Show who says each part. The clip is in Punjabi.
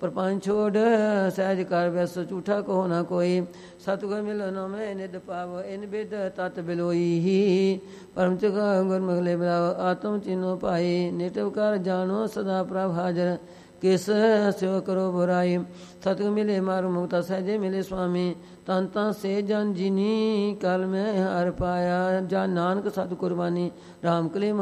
Speaker 1: ਪ੍ਰਪੰਚ ਛੋੜ ਸਹਿਜ ਕਰ ਵੈਸ ਝੂਠਾ ਕਹੋ ਨਾ ਕੋਈ। ਸਤਿਗੁਰ ਮਿਲੋ ਨਾ ਮੈਂ ਨਿਦ ਪਾਵ ਇਨ ਬਿਦ ਤਤ ਬਿਲੋਈ। ਪਰਮ ਚੁਕਾ ਗੁਰਮੁਖ ਲੈ ਬਲਾਵ ਆਤਮ ਚਿਨੋ ਪਾਈ। ਨਿਟਵ ਕਰ ਜਾਣੋ ਸਦਾ ਪ੍ਰਭ ਹਾਜ਼ਰ ਕਿਸ ਸਿਓ ਕਰੋ ਬੁਰਾਈ। ਸਤਿਗੁਰ ਮਿਲੇ ਮਾਰੂ ਮੁਕਤਾ ਸਹਿਜੇ ਮਿਲੇ ਸੁਆਮੀ। ਤਨ ਤਾਂ ਸੇ ਜਨ ਜਿਨੀ ਕਲ ਮੈਂ ਹਰ ਪਾਇਆ। ਜਾਂ ਨਾਨਕ ਸਤ ਕੁਰਬਾਨੀ ਰਾਮ ਕਲੇ